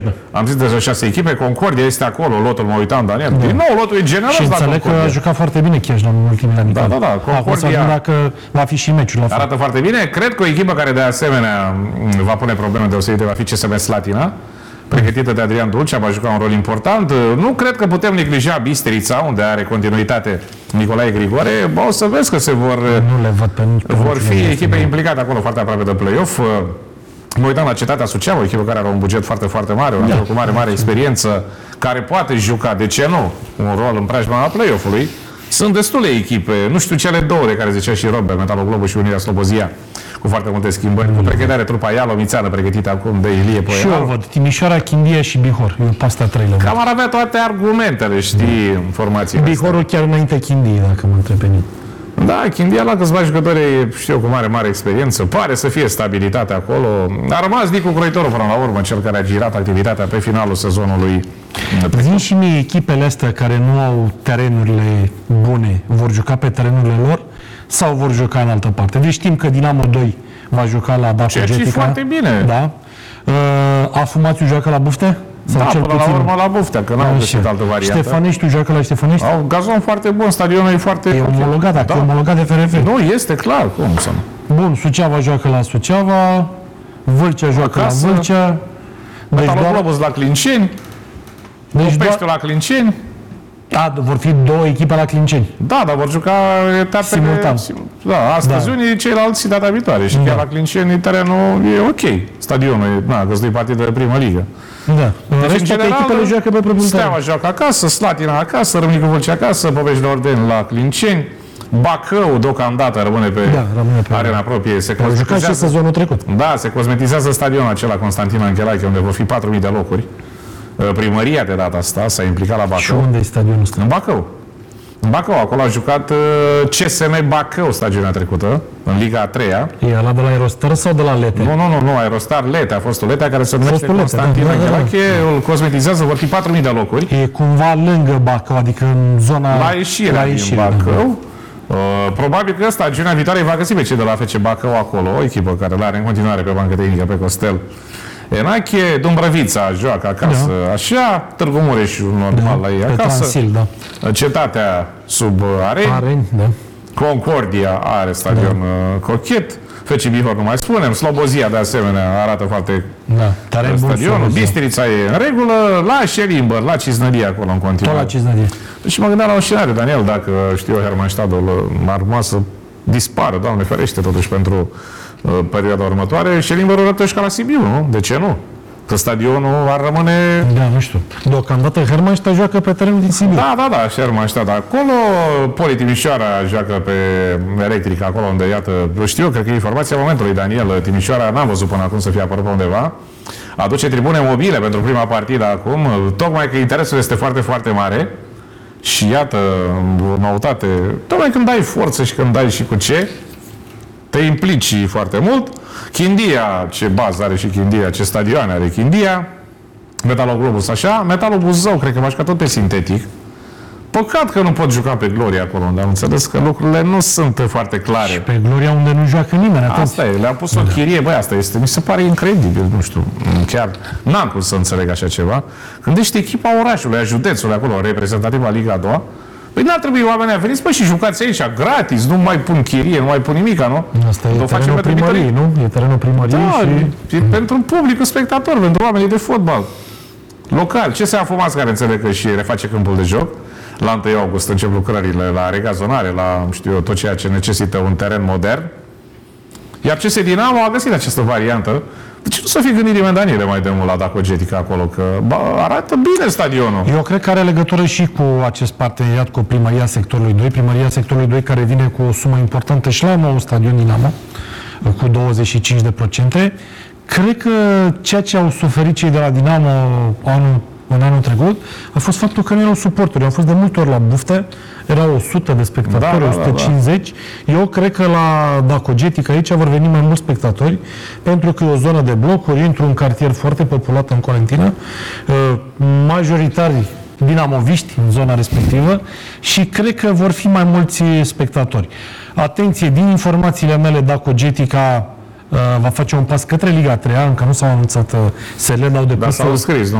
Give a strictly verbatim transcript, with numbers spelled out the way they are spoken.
Am zis deja șase echipe, Concordia este acolo, lotul, mă uitam, Daniel. Da. Din nou, lotul e generos și la înțeleg Concordia. că a jucat foarte bine Chiajna în ultimele ani. Da, da, da. Concordia... dacă va fi și meciul la fel. Arată foarte bine. Cred că o echipă care de asemenea va pune probleme deosebite va fi C S M Slatina, pregătită de Adrian Dulcea, va juca un rol important. Nu cred că putem neglija Bistrița, unde are continuitate Nicolae Grigore. Bă, o să vezi că se vor, nu le văd pe nici pe vor fi echipe implicate acolo foarte aproape de play-off. Mă uitam la Cetatea Suceava, o echipă care are un buget foarte, foarte mare, un da. cu mare, mare experiență, care poate juca, de ce nu, un rol în preajma play-off-ului. Sunt destule echipe, nu știu cele două de care zicea și Robert, Metalul Globul și Unirea Slobozia, cu foarte multe schimbări, mm. cu precădere trupa Ialomițeană, pregătită acum de Ilie Poianal. Și eu văd, Timișoara, Chindia și Bihor, eu pe astea trei le văd. Cam ar avea toate argumentele, știi, mm. formațiile Bihorul astea. Chiar înainte Chindiei, dacă mă întreb pe mine. Da, Chindia la câțiva jucători, știu, cu mare, mare experiență. Pare să fie stabilitate acolo. A rămas Nicu Croitorul până la urmă, cel care a girat activitatea pe finalul sezonului. Vin și mie echipele astea care nu au terenurile bune, vor juca pe terenurile lor sau vor juca în altă parte? Deci știm că Dinamo doi va juca la Daco Getica. Ceea ce foarte bine. Da. Afumațiu joacă la Buftea? Sau da, cel până puțin... la urmă la Buftea, că n-au găsit altă variantă. Ștefănești, joacă la Ștefănești? Au gazon foarte bun, stadionul e foarte... E omologat, dacă da. e omologat de F R F. Nu, este clar, cum să nu. Bun, Suceava joacă la Suceava, Vâlcea joacă acasă, la Vâlcea. Metalul deci Globus la Clinceni, deci Peștiul la Clinceni. Da, vor fi două echipe la Clinceni. Da, dar vor juca etape simultan. Da, astăzi da. unii, ceilalți data viitoare. Și da. chiar la Clinceni terenul e ok. Stadionul e, na, găzduit partidă de primă ligă. Da. Deci, în general, echipele joacă pe propriul Steaua joacă acasă, Slatina acasă, Râmnicu Vâlcea acasă, Povești de Ordeni la Clinceni. Bacău deocamdată rămâne pe, da, rămâne pe arena proprie. Se a jucat și sezonul trecut. Da, se cosmetizează stadionul acela Constantin Anchelache, unde vor fi patru mii de locuri. Primăria de data asta s-a implicat la Bacău. Și unde e stadionul ăsta? În Bacău. În Bacău, acolo a jucat C S M Bacău stagiunea trecută, în Liga a treia. E ăla de la Aerostar sau de la Lete? Nu, nu, nu, nu, Aerostar Lete, a fost o Lete care se numește Constantin Anchelache, da, da, da. îl cosmetizează, vor fi patru mii de locuri. E cumva lângă Bacău, adică în zona... La ieșirea din Bacău. Uh, probabil că stagiunea viitoare va găsi pe cei de la F C Bacău acolo, o echipă care l-are în continuare pe bancă tehnică, pe Costel Enache, Dumbrăvița joacă acasă, da. așa, Târgu Mureș normal da, la ei acasă, Transil, da. Cetatea sub Areni, Areni da. Concordia are stadion da. cochet, F C Bihor nu mai spunem, Slobozia de asemenea arată foarte da. Tare stadionul, Bistrița e în regulă, la Șelimbăr, la Cisnărie acolo în continuare. Tot la Cisnărie. Și mă gândeam la un scenariu, Daniel, dacă știu eu, Hermannstadtul ar urma să dispară, Doamne ferește, totuși pentru uh, perioada următoare, Șelimbărul rătăși ca la Sibiu, nu? De ce nu? Că stadionul ar rămâne... Da, nu știu. Deocamdată Hermannstadt joacă pe terenul din Sibiu. Da, da, da, și Hermannstadt acolo, Poli Timișoara joacă pe Electrica, acolo unde, iată, știu, cred că e informația momentului, Daniel, Timișoara n-am văzut până acum să fie apărut pe undeva, aduce tribune mobile pentru prima partidă acum, tocmai că interesul este foarte, foarte mare. Și iată, o noutate, tocmai când dai forță și când dai și cu ce, te implici foarte mult. Chindia, ce bază are și Chindia, ce stadioane are Chindia, Metalul Globus așa, Metalul Buzău, cred că va juca tot pe sintetic. Păcat că nu pot juca pe Gloria acolo, unde am înțeles că lucrurile nu sunt foarte clare. Și pe Gloria unde nu joacă nimeni. Atunci. Asta e, le-am pus o chirie, băi, asta este, mi se pare incredibil, nu știu, chiar n-am cum să înțeleg așa ceva. Când ești echipa orașului, a județului acolo, reprezentativ la Liga a doua, păi n-ar trebui oamenii a veniți, păi și jucați aici, gratis, nu mai pun chirie, nu mai pun nimica, nu? Asta e terenul primăriei, nu? E terenul primăriei da, și... e pentru un public spectator, pentru oamenii de fotbal. Local, ce se afumați care înțeleg că și reface câmpul de joc? La întâi august încep lucrările, la regazonare, la, știu eu, tot ceea ce necesită un teren modern. Iar C S Dinamo a găsit această variantă. De ce nu să fi gândit nimeni, Daniele, mai de mult la Daco Getica acolo? Că bă, arată bine stadionul. Eu cred că are legătură și cu acest parteneriat cu Primăria Sectorului doi. Primăria Sectorului doi care vine cu o sumă importantă și la nou stadion Dinamo, cu douăzeci și cinci de procente. Cred că ceea ce au suferit cei de la Dinamo anul în anul trecut, a fost faptul că nu erau suporturi. Au fost de multe ori la Buftea, erau o sută de spectatori, da, da, o sută cincizeci. Da, da. Eu cred că la Daco Getica aici vor veni mai mulți spectatori, pentru că e o zonă de blocuri, intru un cartier foarte populat în Colentina, majoritari dinamoviști în zona respectivă și cred că vor fi mai mulți spectatori. Atenție, din informațiile mele, Daco Getica va face un pas către Liga a treia, încă nu s-au anunțat S L, n-au Dar depus... s-au scris, nu?